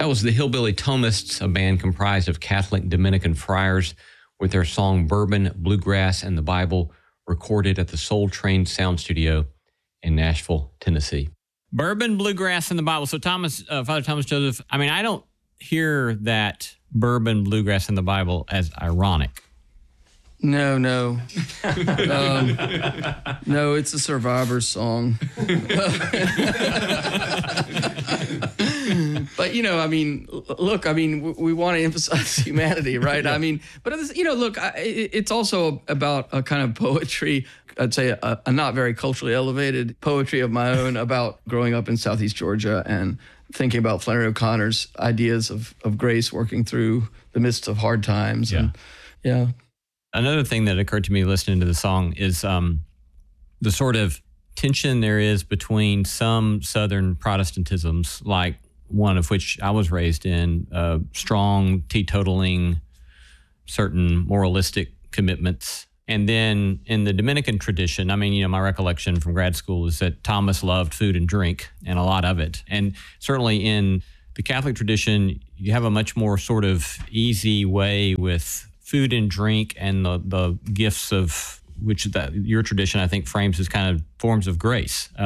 That was the Hillbilly Thomists, a band comprised of Catholic Dominican friars, with their song Bourbon, Bluegrass, and the Bible, recorded at the Soul Train Sound Studio in Nashville, Tennessee. Bourbon, Bluegrass, and the Bible. So Father Thomas Joseph, I mean, I don't hear that bourbon, bluegrass, and the Bible as ironic. No. No, it's a Survivor song. But, I mean, look, we want to emphasize humanity, right? Yeah. I mean, but, look, it's also about a kind of poetry, I'd say a not very culturally elevated poetry of my own about growing up in Southeast Georgia and thinking about Flannery O'Connor's ideas of grace working through the midst of hard times. Yeah. And, yeah. Another thing that occurred to me listening to the song is the sort of tension there is between some Southern Protestantisms, like one of which I was raised in, strong teetotaling, certain moralistic commitments. And then in the Dominican tradition, I mean, my recollection from grad school is that Thomas loved food and drink and a lot of it. And certainly in the Catholic tradition, you have a much more sort of easy way with food and drink and the gifts of which your tradition, I think, frames as kind of forms of grace.